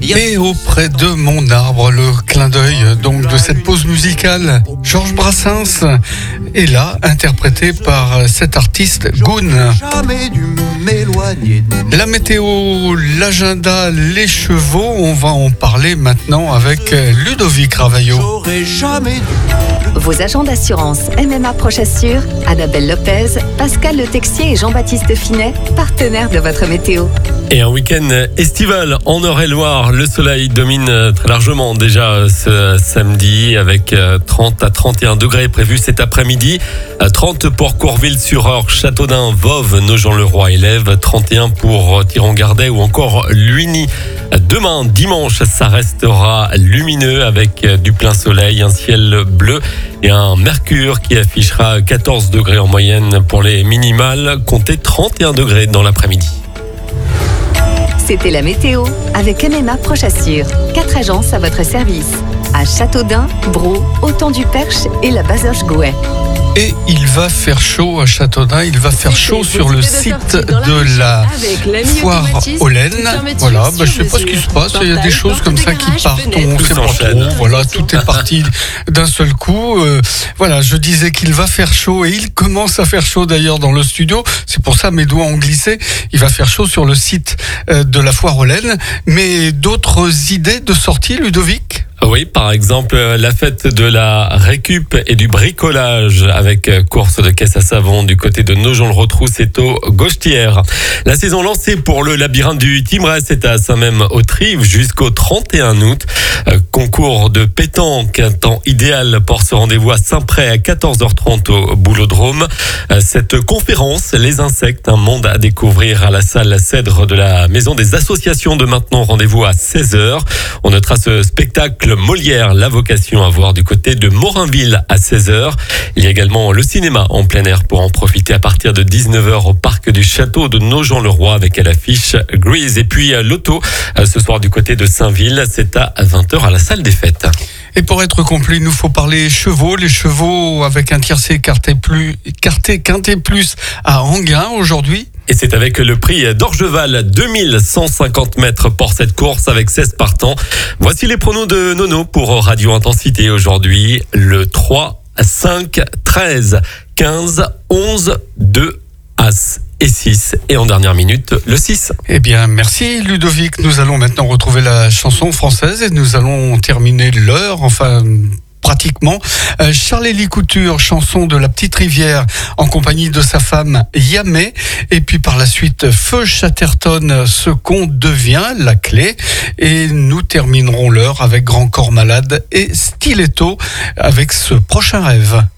Et auprès de mon arbre, le clin d'œil donc de cette pause musicale, Georges Brassens est là, interprété par cet artiste Goun. La météo, l'agenda, les chevaux, on va en parler maintenant avec Ludovic Ravaillot. Vos agents d'assurance MMA Proche Assure, Annabelle Lopez, Pascal Le Texier et Jean-Baptiste Finet, partenaires de votre météo. Et un week-end estival en Eure-et-Loire. Le soleil domine très largement déjà ce samedi avec 30 à 31 degrés prévus cet après-midi. 30 pour Courville-sur-Eure, Châteaudun, Voves, Nogent-le-Roi et Lèves. 31 pour Thiron-Gardet ou encore Luigny. Demain, dimanche, ça restera lumineux avec du plein soleil, un ciel bleu et un mercure qui affichera 14 degrés en moyenne pour les minimales. Comptez 31 degrés dans l'après-midi. C'était la météo avec MMA Proche Assure. 4 agences à votre service. À Châteaudun, Braux, Autant-du-Perche et la Bazoche-Gouet. Et il va faire chaud à Châteaudun, il va faire chaud sur le site de la foire aux laines. Voilà, je sais pas ce qui se passe, il y a des choses comme ça qui partent, on sait pas trop. Voilà, tout est parti d'un seul coup. Voilà, je disais qu'il va faire chaud et il commence à faire chaud d'ailleurs dans le studio. C'est pour ça mes doigts ont glissé. Il va faire chaud sur le site de la foire aux laines. Mais d'autres idées de sortie, Ludovic ? Oui, par exemple, la fête de la récup et du bricolage avec course de caisse à savon du côté de Nogent-le-Rotrou, c'est au Gauchetière. La saison lancée pour le labyrinthe du Timerès est à Saint-Même-aux-Trives jusqu'au 31 août. Concours de pétanque, un temps idéal pour ce rendez-vous à Saint-Pré à 14h30 au Boulodrome. Cette conférence, Les insectes, un monde à découvrir à la salle Cèdre de la Maison des Associations de Maintenon. Rendez-vous à 16h. On notera ce spectacle Molière, la vocation à voir du côté de Morinville à 16h. Il y a également le cinéma en plein air pour en profiter à partir de 19h au parc du château de Nogent-le-Roi avec à l'affiche Grease. Et puis l'auto ce soir du côté de Saint-Ville, c'est à 20h à la salle des fêtes. Et pour être complet, il nous faut parler chevaux. Les chevaux avec un tiercé quintet plus à Enghien aujourd'hui. Et c'est avec le prix d'Orgeval, 2150 mètres pour cette course avec 16 partants. Voici les pronos de Nono pour Radio Intensité aujourd'hui. Le 3, 5, 13, 15, 11, 2, As et 6. Et en dernière minute, le 6. Eh bien, merci Ludovic. Nous allons maintenant retrouver la chanson française et nous allons terminer l'heure, pratiquement. Charles-Élie Couture, chanson de La Petite Rivière en compagnie de sa femme Yamé. Et puis par la suite, Feu Chatterton, Ce qu'on devient, la clé. Et nous terminerons l'heure avec Grand Corps Malade et Stiletto avec Ce prochain rêve.